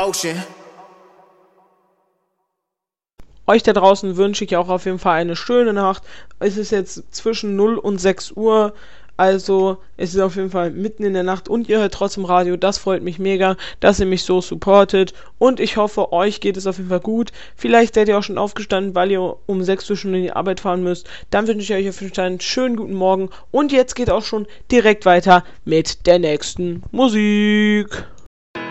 Euch da draußen wünsche ich auch auf jeden Fall eine schöne Nacht. Es ist jetzt zwischen 0 und 6 Uhr. Also es ist auf jeden Fall mitten in der Nacht und ihr hört trotzdem Radio. Das freut mich mega, dass ihr mich so supportet. Und ich hoffe, euch geht es auf jeden Fall gut. Vielleicht seid ihr auch schon aufgestanden, weil ihr um 6 Uhr schon in die Arbeit fahren müsst. Dann wünsche ich euch auf jeden Fall einen schönen guten Morgen. Und jetzt geht auch schon direkt weiter mit der nächsten Musik.